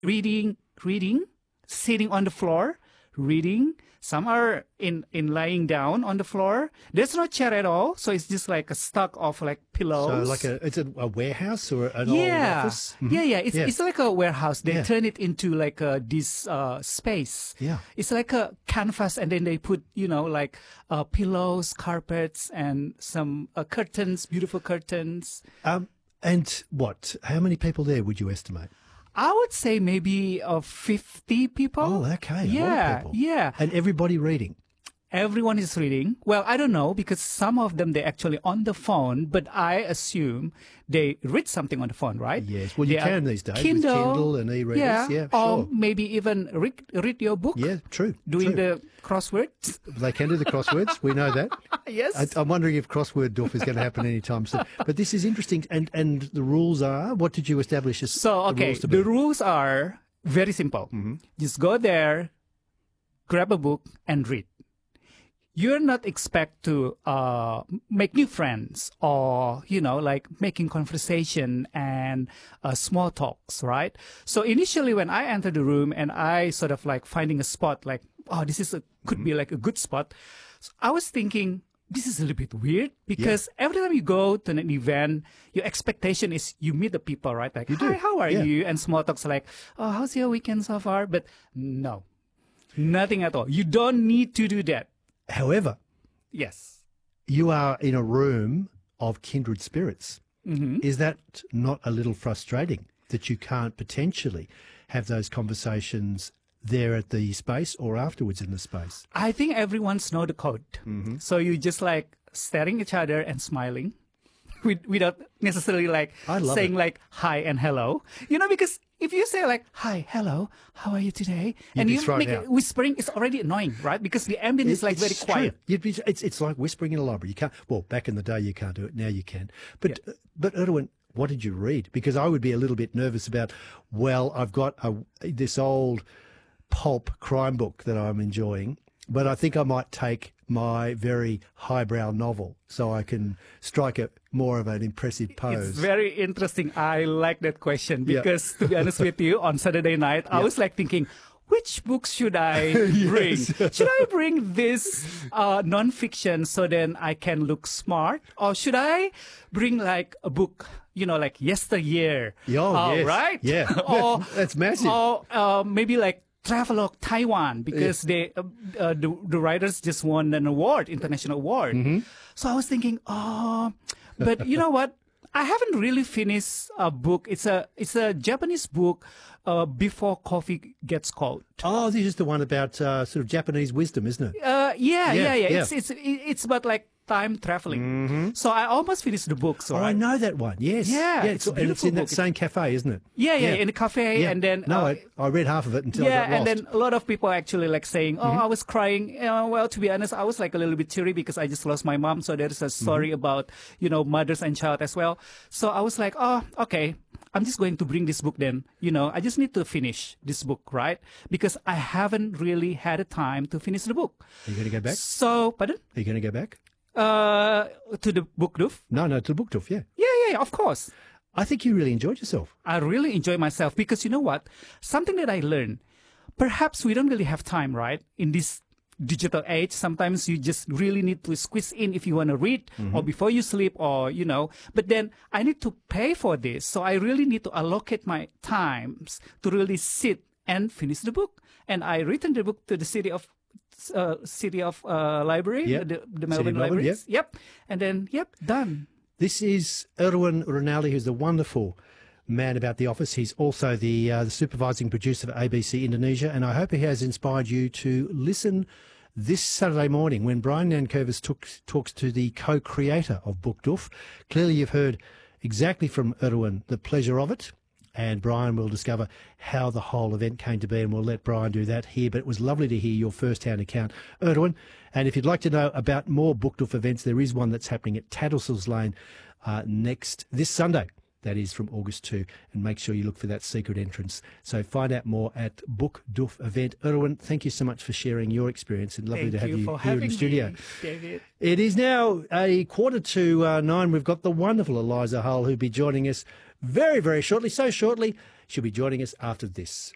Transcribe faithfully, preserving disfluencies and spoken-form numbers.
reading, reading, sitting on the floor, reading. Some are in, in lying down on the floor. There's no chair at all, so it's just like a stack of like pillows. So like a, it's a, a warehouse or an yeah. old office? Mm-hmm. Yeah, yeah. It's Yeah. it's like a warehouse. They Yeah. turn it into like a, this uh, space. Yeah. It's like a canvas, and then they put, you know, like uh, pillows, carpets, and some uh, curtains, beautiful curtains. Um, and what? How many people there would you estimate? I would say maybe uh, fifty people. Oh, okay. A lot of Yeah, people. yeah. And everybody reading. Everyone is reading. Well, I don't know, because some of them, they're actually on the phone, but I assume they read something on the phone, right? Yes. Well, you They can are these days Kindle, with Kindle and e-readers. Yeah, Yeah, or sure. maybe even read, read your book. Yeah, true. Doing true. the crosswords. They can do the crosswords. We know that. Yes. I, I'm wondering if crossword doof is going to happen anytime soon. But this is interesting. And and the rules are, what did you establish as So, the okay, rules to the be? rules are very simple. Mm-hmm. Just go there, grab a book, and read. You're not expect to uh, make new friends or, you know, like making conversation and uh, small talks, right? So initially when I entered the room and I sort of like finding a spot like, oh, this is a, could Mm-hmm. be like a good spot. So I was thinking, this is a little bit weird because every time you go to an event, your expectation is you meet the people, right? Like, You do. hi, how are Yeah. you? And small talks like, oh, how's your weekend so far? But no, nothing at all. You don't need to do that. However, Yes. you are in a room of kindred spirits. Mm-hmm. Is that not a little frustrating that you can't potentially have those conversations there at the space or afterwards in the space? I think everyone's know the code. Mm-hmm. So you just like staring at each other and smiling with, without necessarily like I love saying it. like hi and hello. You know, because if you say like, hi, hello, how are you today? You'd and be you thrown make out. it whispering, it's already annoying, right? Because the ambient is like very It's quiet. true. You'd be, it's, it's like whispering in a library. You can't, well, back in the day you can't do it. Now you can. But, uh, but Erwin, what did you read? Because I would be a little bit nervous about, well, I've got a, this old pulp crime book that I'm enjoying, but I think I might take my very highbrow novel so I can strike a more of an impressive pose. It's very interesting. I like that question Yeah. because to be honest with you, on Saturday night, I Yeah. was like thinking, which books should I bring? Should I bring this uh, non-fiction so then I can look smart? Or should I bring like a book, you know, like yesteryear? Oh, uh, yes. Right? Yeah. or, That's massive. Or uh, maybe like Travelogue Taiwan because they uh, uh, the, the writers just won an award, international award. Mm-hmm. So I was thinking, oh, but you know what? I haven't really finished a book. It's a it's a Japanese book, uh, Before Coffee Gets Cold. Oh, this is the one about uh, sort of Japanese wisdom, isn't it? Uh, yeah, Yeah, yeah, yeah. yeah. It's it's it's about like time traveling. So I almost finished the book. So Oh, I I, know that one. Yes. Yeah, yeah it's a and it's beautiful in that book. same cafe, isn't it? yeah, yeah, in a cafe, Yeah. and then no, uh, I, I read half of it until yeah, I got lost. and then a lot of people actually like saying, "Oh, I was crying." Uh, well, to be honest, I was like a little bit teary because I just lost my mom. So there is a story about you know mothers and child as well. So I was like, "Oh, okay." I'm just going to bring this book then. You know, I just need to finish this book, right? Because I haven't really had a time to finish the book. Are you going to go back? So, pardon? Are you going to go back? Uh, to the book doof? No, no, to the book doof, yeah. Yeah, yeah, yeah, of course. I think you really enjoyed yourself. I really enjoy myself because you know what? Something that I learned, perhaps we don't really have time, right? In this digital age, sometimes you just really need to squeeze in if you want to read or before you sleep or, you know, but then I need to pay for this. So I really need to allocate my times to really sit and finish the book. And I returned the book to the city of uh, city of uh, library, Yep. the, the City of Melbourne Melbourne, libraries. Yep. And then, yep, done. This is Erwin Rinaldi, who's the wonderful man about the office. He's also the, uh, the supervising producer for A B C Indonesia, and I hope he has inspired you to listen this Saturday morning when Brian Nankervis took, talks to the co-creator of Book Doof. Clearly you've heard exactly from Erwin the pleasure of it, and Brian will discover how the whole event came to be, and we'll let Brian do that here. But it was lovely to hear your first-hand account, Erwin. And if you'd like to know about more Book Doof events, there is one that's happening at Tattersalls Lane uh, next this Sunday. That is from August second, and make sure you look for that secret entrance. So find out more at Book Doof event. Erwin, thank you so much for sharing your experience, and lovely Thank to have you you for here in having the studio. me, David. It is now a quarter to uh, nine. We've got the wonderful Eliza Hull who'll be joining us very, very shortly. So shortly, she'll be joining us after this.